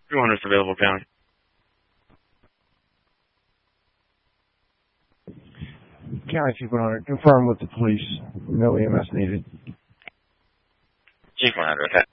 300 is available, County. County Chief 100, confirm with the police. No EMS needed. Chief 100, okay.